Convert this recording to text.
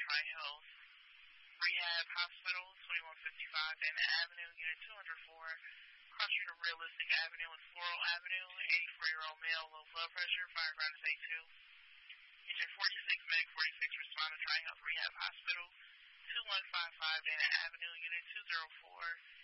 Tri-Health Rehab Hospital, 2155 Dana Avenue, Unit 204, Cross Realistic Avenue and Floral Avenue, 84-year-old male, low blood pressure, fire ground is A2. Engine 46, Medic 46, respond to Tri-Health Rehab Hospital, 2155 Dana Avenue, Unit 204,